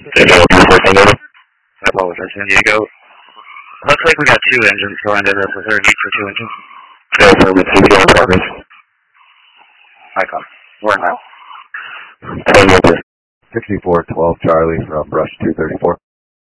I apologize, San Diego. Looks like we got two engines lined up. Was there a need for two engines? Icon. Where now? 6412 Charlie from Rush 234.